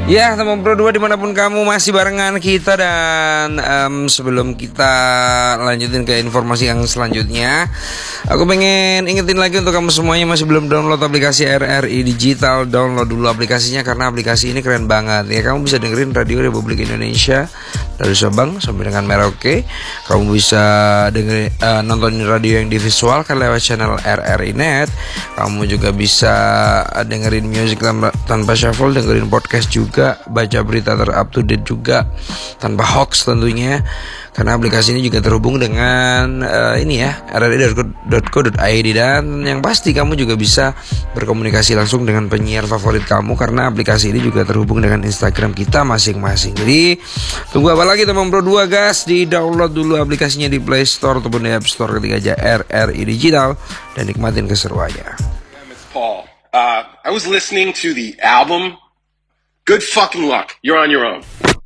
Ya, teman Pro 2 dimanapun kamu masih barengan kita. Dan sebelum kita lanjutin ke informasi yang selanjutnya, aku pengen ingetin lagi untuk kamu semuanya masih belum download aplikasi RRI Digital. Download dulu aplikasinya karena aplikasi ini keren banget ya. Kamu bisa dengerin Radio Republik Indonesia dari Sabang sampai dengan Merauke. Kamu bisa dengerin nontonin radio yang di visual kan lewat channel RRI Net. Kamu juga bisa dengerin music tanpa shuffle, dengerin podcast juga, baca berita up to date juga tanpa hoax tentunya, karena aplikasi ini juga terhubung dengan ini ya, rri.co.id. Dan yang pasti kamu juga bisa berkomunikasi langsung dengan penyiar favorit kamu karena aplikasi ini juga terhubung dengan Instagram kita masing-masing. Jadi tunggu apa lagi teman Pro 2 guys, di download dulu aplikasinya di Play Store ataupun di App Store, ketik aja RRI Digital dan nikmatin keseruannya. Paul, I was listening to the album. Good fucking luck. You're on your own.